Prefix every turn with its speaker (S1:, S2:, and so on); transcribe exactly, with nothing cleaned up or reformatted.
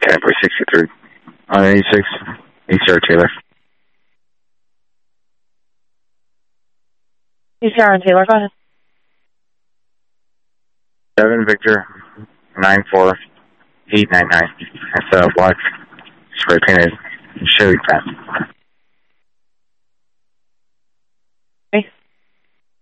S1: Category sixty-three. On eighty-six. East Sierra Taylor.
S2: East Sierra Taylor, go ahead.
S1: seven Victor nine four eight nine nine. That's a black spray painted Chevy van.